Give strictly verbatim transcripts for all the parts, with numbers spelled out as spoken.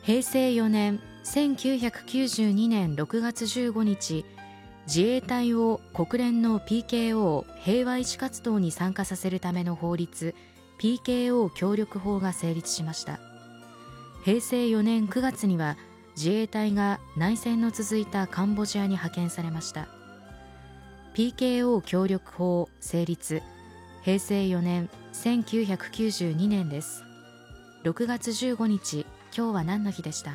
へいせいよねんせんきゅうひゃくきゅうじゅうにねんろくがつじゅうごにち、自衛隊を国連の ピーケーオー 平和維持活動に参加させるための法律 ピーケーオー 協力法が成立しました。へいせいよねんくがつには自衛隊が内戦の続いたカンボジアに派遣されました。 ピーケーオー 協力法成立、へいせいよねんせんきゅうひゃくきゅうじゅうにねんです。ろくがつじゅうごにち、今日は何の日でした？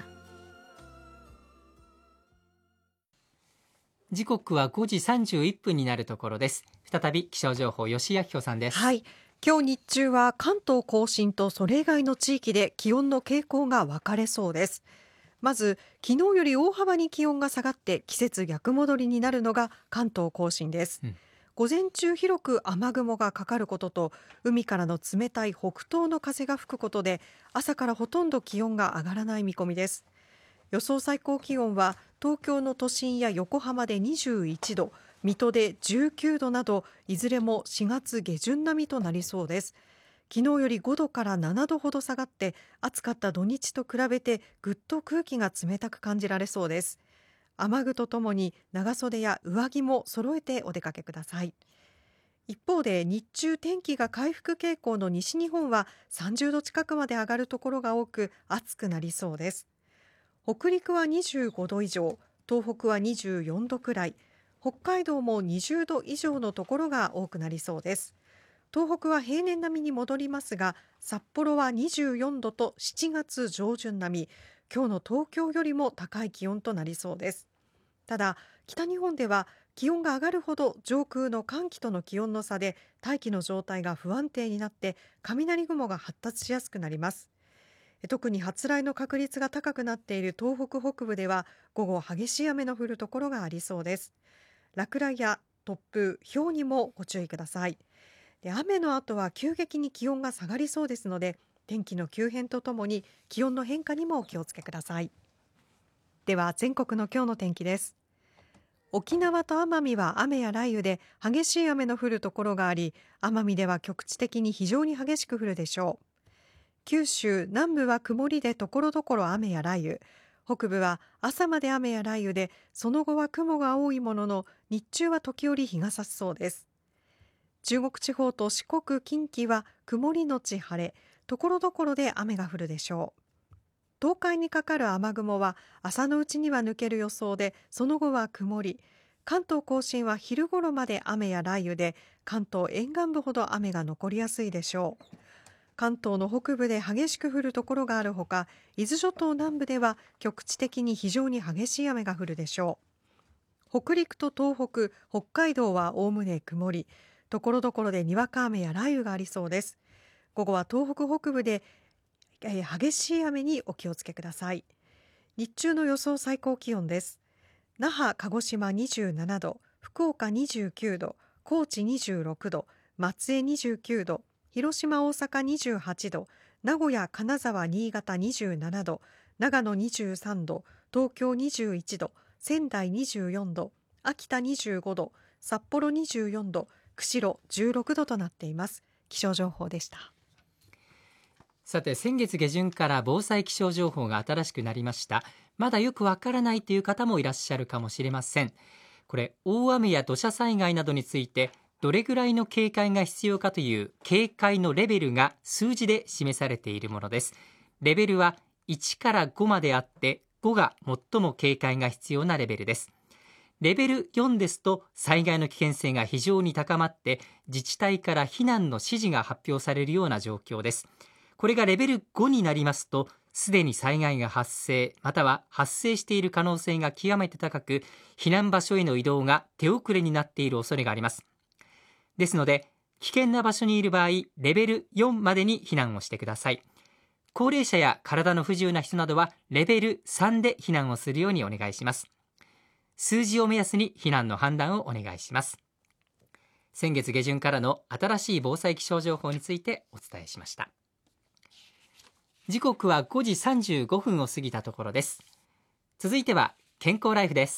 時刻はごじさんじゅういっぷんになるところです。再び気象情報、吉井明子さんです。 はい、今日日中は関東甲信とそれ以外の地域で気温の傾向が分かれそうです。まず昨日より大幅に気温が下がって季節逆戻りになるのが関東甲信です、うん、午前中広く雨雲がかかることと海からの冷たい北東の風が吹くことで朝からほとんど気温が上がらない見込みです。予想最高気温は東京の都心や横浜でにじゅういちど、水戸でじゅうきゅうどなどいずれもしがつげじゅん並みとなりそうです。昨日よりごどからななどほど下がって暑かった土日と比べてぐっと空気が冷たく感じられそうです。雨具とともに長袖や上着も揃えてお出かけください。一方で日中天気が回復傾向の西日本はさんじゅうど近くまで上がるところが多く暑くなりそうです。北陸はにじゅうごど以上、東北はにじゅうよんどくらい、北海道もにじゅうど以上のところが多くなりそうです。東北は平年並みに戻りますが、札幌はにじゅうよんどとしちがつ上旬並み、今日の東京よりも高い気温となりそうです。ただ北日本では気温が上がるほど上空の寒気との気温の差で大気の状態が不安定になって雷雲が発達しやすくなります。特に発雷の確率が高くなっている東北北部では午後激しい雨の降るところがありそうです。落雷や突風、雹にもご注意ください。で雨の後は急激に気温が下がりそうですので天気の急変とともに気温の変化にもお気をつけください。では全国の今日の天気です。沖縄と奄美は雨や雷雨で激しい雨の降るところがあり、奄美では局地的に非常に激しく降るでしょう。九州南部は曇りでところどころ雨や雷雨、北部は朝まで雨や雷雨でその後は雲が多いものの日中は時折日が差しそうです。中国地方と四国近畿は曇りのち晴れ、ところどころで雨が降るでしょう。東海にかかる雨雲は朝のうちには抜ける予想でその後は曇り、関東甲信は昼頃まで雨や雷雨で関東沿岸部ほど雨が残りやすいでしょう。関東の北部で激しく降るところがあるほか、伊豆諸島南部では局地的に非常に激しい雨が降るでしょう。北陸と東北、北海道はおおむね曇り、ところどころでにわか雨や雷雨がありそうです。午後は東北北部で激しい雨にお気をつけください。日中の予想最高気温です。那覇、鹿児島にじゅうななど、福岡にじゅうきゅうど、高知にじゅうろくど、松江にじゅうきゅうど、広島、大阪にじゅうはちど、名古屋、金沢、新潟にじゅうななど、長野にじゅうさんど、東京にじゅういちど、仙台にじゅうよんど、秋田にじゅうごど、札幌にじゅうよんど、釧路じゅうろくどとなっています。気象情報でした。 さて、先月下旬から防災気象情報が新しくなりました。まだよくわからないという方もいらっしゃるかもしれません。これ、大雨や土砂災害などについてどれぐらいの警戒が必要かという警戒のレベルが数字で示されているものです。レベルはいちからごまであって、ごが最も警戒が必要なレベルです。レベルよんですと災害の危険性が非常に高まって自治体から避難の指示が発表されるような状況です。これがレベルごになりますと、すでに災害が発生または発生している可能性が極めて高く、避難場所への移動が手遅れになっている恐れがあります。ですので、危険な場所にいる場合、レベルよんまでに避難をしてください。高齢者や体の不自由な人などはレベルさんで避難をするようにお願いします。数字を目安に避難の判断をお願いします。先月下旬からの新しい防災気象情報についてお伝えしました。時刻はごじさんじゅうごふんを過ぎたところです。続いては健康ライフです。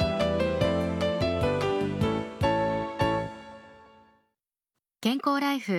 健康ライフ